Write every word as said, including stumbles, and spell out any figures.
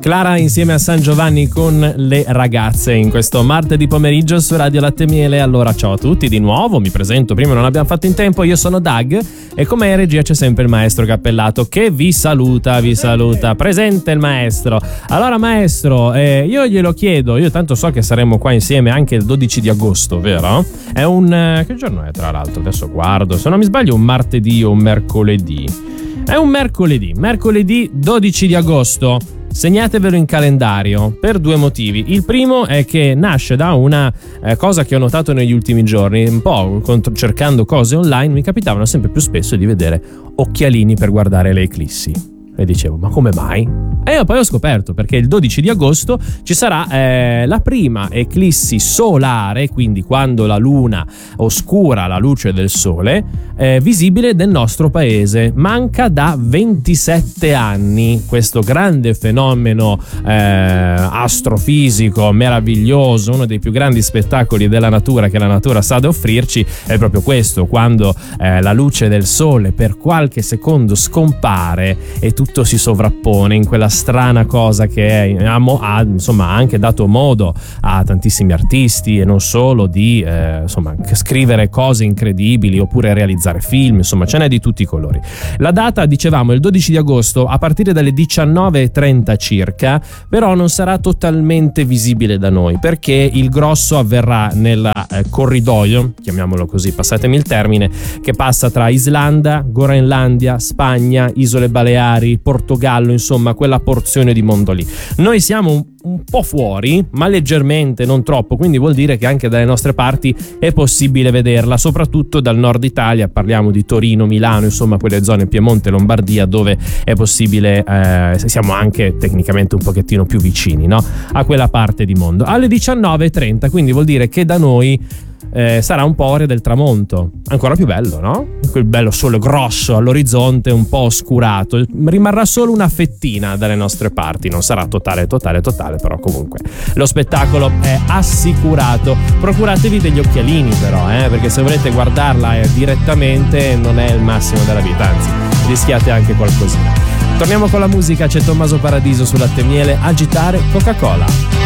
Clara insieme a San Giovanni con le ragazze in questo martedì pomeriggio su Radio Latte e Miele. Allora ciao a tutti di nuovo, mi presento, prima non abbiamo fatto in tempo, io sono Doug e con me in regia c'è sempre il maestro Cappellato che vi saluta, vi saluta, presente il maestro. Allora maestro, eh, io glielo chiedo, io tanto so che saremo qua insieme anche il dodici di agosto, vero? È un, eh, che giorno è tra l'altro? Adesso guardo, se non mi sbaglio un martedì o un mercoledì. È un mercoledì, mercoledì dodici di agosto. Segnatevelo in calendario per due motivi. Il primo è che nasce da una eh, cosa che ho notato negli ultimi giorni, un po' contro- cercando cose online, mi capitavano sempre più spesso di vedere occhialini per guardare le eclissi. E dicevo, ma come mai? E io poi ho scoperto perché il dodici di agosto ci sarà eh, la prima eclissi solare, quindi quando la luna oscura la luce del sole, eh, visibile nel nostro paese. Manca da ventisette anni questo grande fenomeno eh, astrofisico meraviglioso, uno dei più grandi spettacoli della natura che la natura sa da offrirci, è proprio questo, quando eh, la luce del sole per qualche secondo scompare e tu tutto si sovrappone in quella strana cosa che è, ha, ha insomma anche dato modo a tantissimi artisti e non solo di eh, insomma scrivere cose incredibili oppure realizzare film, insomma ce n'è di tutti i colori. La data, dicevamo, è il dodici di agosto a partire dalle diciannove e trenta circa, però non sarà totalmente visibile da noi perché il grosso avverrà nel eh, corridoio, chiamiamolo così, passatemi il termine, che passa tra Islanda, Groenlandia, Spagna, Isole Baleari, Portogallo, insomma quella porzione di mondo lì. Noi siamo un, un po' fuori, ma leggermente, non troppo, quindi vuol dire che anche dalle nostre parti è possibile vederla, soprattutto dal nord Italia, parliamo di Torino, Milano, insomma quelle zone Piemonte, Lombardia, dove è possibile, eh, siamo anche tecnicamente un pochettino più vicini, no? A quella parte di mondo. Alle diciannove e trenta, quindi vuol dire che da noi Eh, sarà un po' ore del tramonto, ancora più bello, no? Quel bello sole grosso all'orizzonte, un po' oscurato, rimarrà solo una fettina dalle nostre parti, non sarà totale, totale, totale, però comunque lo spettacolo è assicurato. Procuratevi degli occhialini però, eh, perché se volete guardarla eh, direttamente non è il massimo della vita, anzi rischiate anche qualcosina. Torniamo con la musica, c'è Tommaso Paradiso su Latte e Miele, Agitare Coca-Cola.